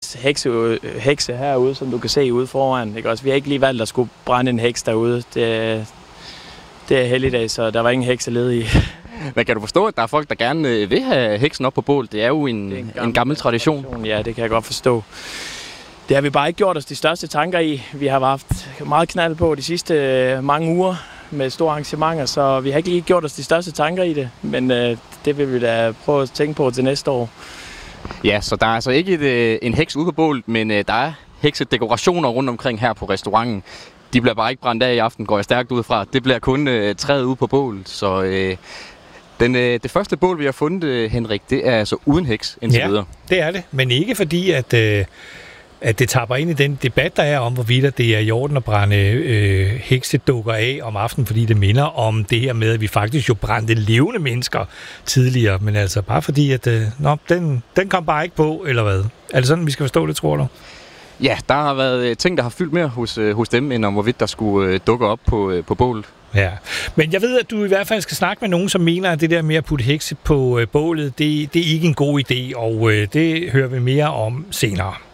også hekse herude, som du kan se ude foran. Ikke? Også, vi har ikke lige valgt at skulle brænde en heks derude. Det er helligdag, så der var ingen hekse ledige. Men kan du forstå, at der er folk, der gerne vil have heksen op på bål? Det er jo en gammel tradition. Ja, det kan jeg godt forstå. Det har vi bare ikke gjort os de største tanker i. Vi har haft meget knald på de sidste mange uger med store arrangementer, så vi har ikke lige gjort os de største tanker i det. Men det vil vi da prøve at tænke på til næste år. Ja, så der er altså ikke en heks ude på bålet, men der er heksedekorationer rundt omkring her på restauranten. De bliver bare ikke brændt af i aften, går jeg stærkt ud fra. Det bliver kun træet ude på bålet, så det første bål, vi har fundet, Henrik, det er altså uden heks indtil videre. Det er det, men ikke fordi, at det tapper ind i den debat, der er om, hvorvidt det er i orden at brænde heksedukker af om aftenen, fordi det minder om det her med, at vi faktisk jo brændte levende mennesker tidligere, men altså bare fordi, at den kom bare ikke på, eller hvad? Er det sådan, vi skal forstå det, tror du? Ja, der har været ting, der har fyldt mere hos dem, end om hvorvidt der skulle dukke op på bålet. Ja, men jeg ved, at du i hvert fald skal snakke med nogen, som mener, at det der med at putte hekse på bålet, det er ikke en god idé, og det hører vi mere om senere.